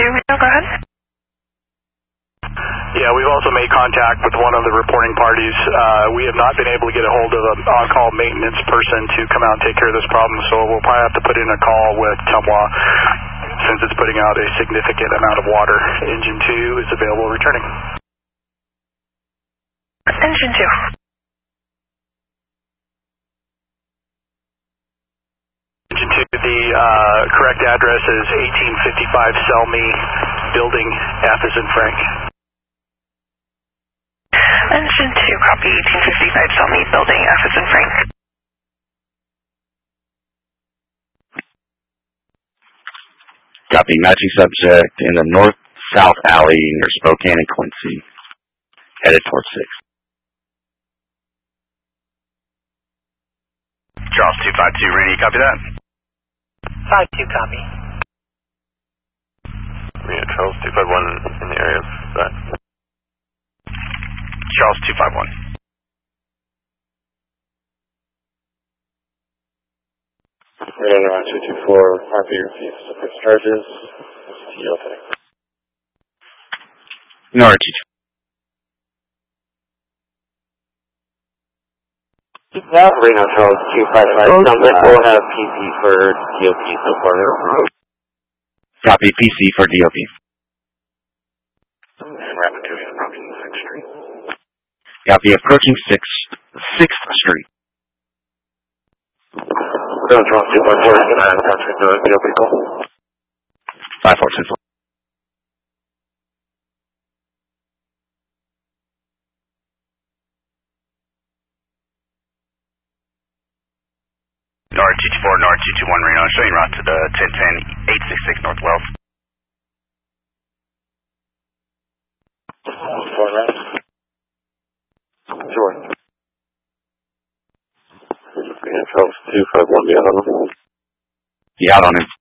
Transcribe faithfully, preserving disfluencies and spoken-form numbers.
two, Reno, go ahead. Yeah, we've also made contact with one of the reporting parties. Uh, we have not been able to get a hold of an on-call maintenance person to come out and take care of this problem, so we'll probably have to put in a call with Tumwa since it's putting out a significant amount of water. Engine two is available returning. Engine two. Engine two, the uh, correct address is eighteen fifty-five Selmy Building, F as in Frank. Engine two, copy eighteen fifty-five Selmy Building, F as in Frank. Copy, matching subject in the north-south alley near Spokane and Quincy, headed towards six. Charles two five two, Rainy, copy that? five two, copy. Yeah, Charles two five one in the area of that. Charles two five one. Radar around two two four, R P receives surface charges. Okay. No, R T two. That Reno Charles two five five, sounds like we'll have P C for D O P so far. Copy, P C for D O P. And rapid two is approaching sixth Street. Copy, approaching sixth, sixth Street. Reno Charles two five four, can I approach the D O P call? five four two four. N R two two four, N R two two one, Reno, showing route to the ten ten, eight six six North Wells. Four right. Sure. Reno Charles two five one, be out on him. Yeah, out on him.